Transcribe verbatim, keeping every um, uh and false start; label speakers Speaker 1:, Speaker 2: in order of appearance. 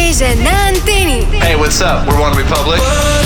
Speaker 1: Deja na Anteni.
Speaker 2: Hey, what's up? We're One Republic.